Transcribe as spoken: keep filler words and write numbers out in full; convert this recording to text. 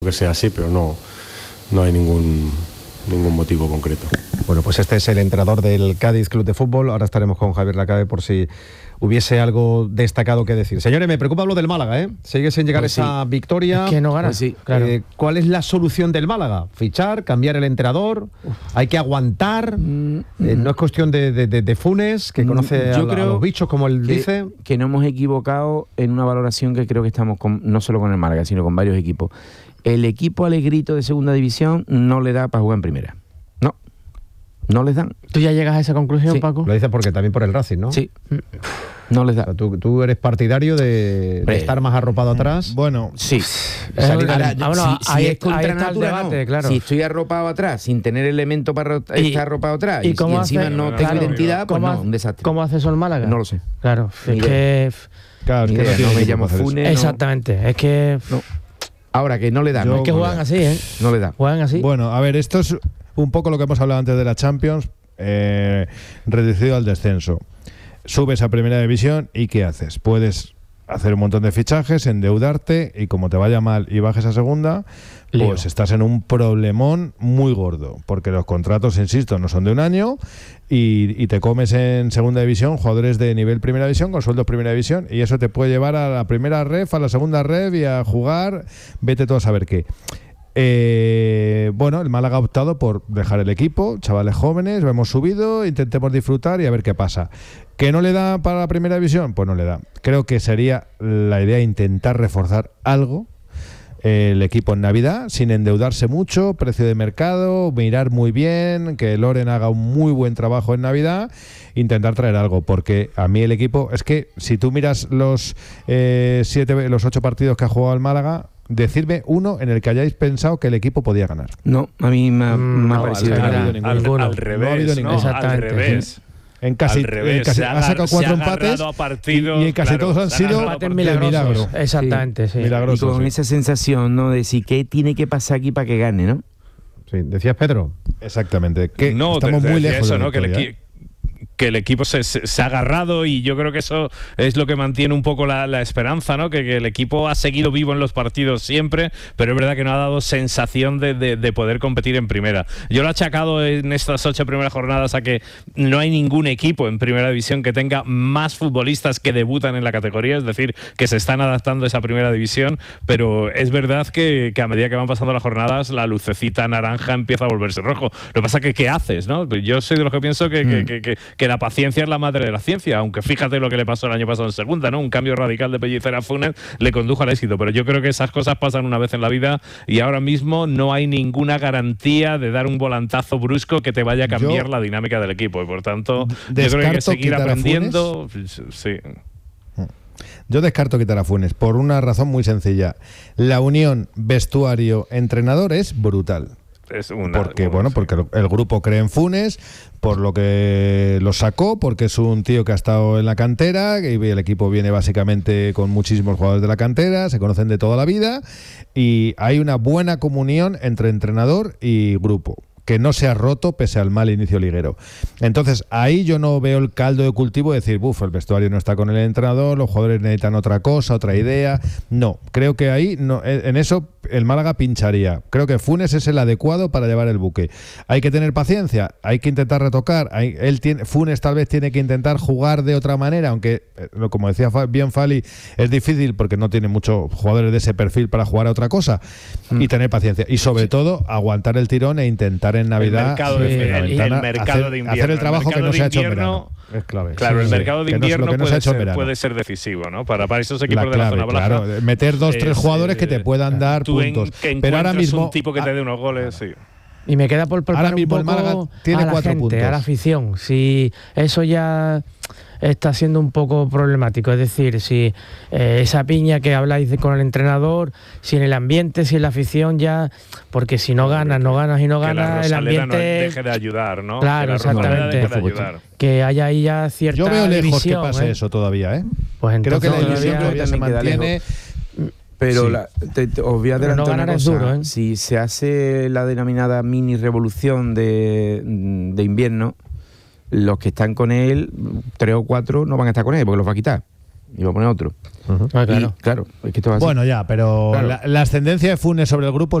que sea así, pero no, no hay ningún, ningún motivo concreto. Bueno, pues este es el entrenador del Cádiz Club de Fútbol. Ahora estaremos con Javier Lacabe por si hubiese algo destacado que decir. Señores, me preocupa lo del Málaga, ¿eh? Sigue sin llegar pues esa sí. victoria. Es que no gana. Pues sí, claro. eh, ¿Cuál es la solución del Málaga? ¿Fichar? ¿Cambiar el entrenador? Uf. ¿Hay que aguantar? Mm, eh, ¿No es cuestión de, de, de, de Funes, que conoce Yo a, creo a los bichos, como él que, dice? Que no hemos equivocado en una valoración que creo que estamos con, no solo con el Málaga, sino con varios equipos. El equipo Alegrito de segunda división no le da para jugar en primera. No. No les dan. ¿Tú ya llegas a esa conclusión, sí. Paco? Lo dices porque también por el Racing, ¿no? Sí. No les da. O sea, ¿tú, ¿Tú eres partidario de, de estar más arropado atrás? Bueno, sí. Eh, ahora, ah, bueno, si, ahí, si es contra ahí está natura, el debate, no. claro. Si estoy arropado atrás, sin tener elemento para y, estar arropado atrás, y, y, cómo y encima hace, no claro, tengo identidad, pues no, hace, un desastre. ¿Cómo hace eso el Málaga? No lo sé. Claro, Ni es que... Claro, es que no, no me llamo Funes. Funes. Exactamente, no. es que... No. Ahora, que no le dan. Yo, ¿no? es que juegan así, ¿eh? No le dan. Juegan así. Bueno, a ver, esto es un poco lo que hemos hablado antes de la Champions, eh, reducido al descenso. Subes a primera división y ¿qué haces? Puedes hacer un montón de fichajes, endeudarte y como te vaya mal y bajes a segunda, Lío. pues estás en un problemón muy gordo, porque los contratos, insisto, no son de un año y, y te comes en segunda división jugadores de nivel primera división con sueldos primera división y eso te puede llevar a la primera ref, a la segunda ref y a jugar, vete todo a saber qué. Eh, bueno, el Málaga ha optado por dejar el equipo, chavales jóvenes, lo hemos subido, intentemos disfrutar y a ver qué pasa. ¿Que no le da para la primera división? Pues no le da. Creo que sería la idea intentar reforzar algo el equipo en Navidad, sin endeudarse mucho, precio de mercado, mirar muy bien, que Loren haga un muy buen trabajo en Navidad, intentar traer algo, porque a mí el equipo, es que si tú miras los eh, siete, los ocho partidos que ha jugado el Málaga, decirme uno en el que hayáis pensado que el equipo podía ganar. No, a mí me ha, me ha no, parecido al, al, al, al, al revés, no ha habido ¿no? Exactamente. Al revés. En casi, Al revés, en casi se ha, ha sacado cuatro se ha empates a partidos, y, y en casi claro, todos han sido empates de milagrosos. milagro. Exactamente, sí. sí. Milagrosos, Y con sí. esa sensación, ¿no? De decir, ¿qué tiene que pasar aquí para que gane, no? Sí, decías Pedro. Exactamente. Que no, estamos te, te muy decía lejos eso, de la ¿no? Que el, victoria, equi- que el equipo se, se, se ha agarrado y yo creo que eso es lo que mantiene un poco la, la esperanza, ¿no? Que, que el equipo ha seguido vivo en los partidos siempre, pero es verdad que no ha dado sensación de, de, de poder competir en primera. Yo lo he achacado en estas ocho primeras jornadas a que no hay ningún equipo en primera división que tenga más futbolistas que debutan en la categoría, es decir, que se están adaptando a esa primera división, pero es verdad que, que a medida que van pasando las jornadas la lucecita naranja empieza a volverse rojo. Lo que pasa es que ¿qué haces, no? Yo soy de los que pienso que, mm. que, que, que, que la paciencia es la madre de la ciencia, aunque fíjate lo que le pasó el año pasado en segunda, ¿no? Un cambio radical de Pellicer a Funes le condujo al éxito, pero yo creo que esas cosas pasan una vez en la vida y ahora mismo no hay ninguna garantía de dar un volantazo brusco que te vaya a cambiar yo, la dinámica del equipo y por tanto yo creo que hay que seguir aprendiendo. Sí. Yo descarto quitar a Funes por una razón muy sencilla. La unión vestuario-entrenador es brutal. Es una, porque bueno, bueno sí. porque el grupo cree en Funes, por lo que lo sacó, porque es un tío que ha estado en la cantera y el equipo viene básicamente con muchísimos jugadores de la cantera, se conocen de toda la vida y hay una buena comunión entre entrenador y grupo que no se ha roto pese al mal inicio liguero. Entonces ahí yo no veo el caldo de cultivo de decir, buf, el vestuario no está con el entrenador, los jugadores necesitan otra cosa, otra idea. No, creo que ahí no, en eso el Málaga pincharía. Creo que Funes es el adecuado para llevar el buque. Hay que tener paciencia, hay que intentar retocar. Hay, él tiene, Funes tal vez tiene que intentar jugar de otra manera, aunque como decía bien Fali, es difícil porque no tiene muchos jugadores de ese perfil para jugar a otra cosa. Mm. Y tener paciencia y sobre sí. todo aguantar el tirón e intentar en Navidad el mercado de, sí, el, ventana, el mercado hacer, de invierno, hacer el trabajo el que no se ha hecho en invierno, verano. Es clave. Claro, sí, el sí. mercado de que invierno no, no puede, ser, verano. puede ser decisivo, ¿no? Para, para esos equipos la de clave, la zona baja. Claro, meter dos, tres jugadores que te puedan dar tú puntos. En, que pero ahora mismo un tipo que te dé unos goles, sí. Y me queda por preparar un poco Málaga tiene a la cuatro gente, puntos. a la afición. Si eso ya está siendo un poco problemático, es decir, si eh, esa piña que habláis de, con el entrenador, si en el ambiente, si en la afición ya, porque si no ganas, no ganas y no ganas, el ambiente no deje de ayudar, ¿no? Claro, que exactamente. Deje de ayudar. Que haya ahí ya cierta Yo veo lejos división, que pase ¿eh? eso todavía, ¿eh? Pues creo que la todavía división todavía se mantiene. Pero sí. la, te, te, os voy a adelantar no una ganar cosa. es duro, ¿eh? Si se hace la denominada mini revolución de, de invierno, los que están con él, tres o cuatro, no van a estar con él porque los va a quitar. y va a poner otro. Uh-huh. Ah, claro. Y, claro, es que esto va así. Bueno, ya, pero Claro. la, la ascendencia de Funes sobre el grupo